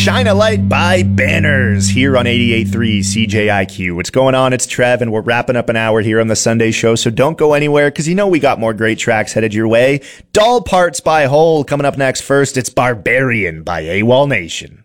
Shine a Light by Banners here on 88.3 CJIQ. What's going on? It's Trev, and we're wrapping up an hour here on the Sunday show, so don't go anywhere because you know we got more great tracks headed your way. Doll Parts by Hole coming up next. First, it's Barbarian by AWOL Nation.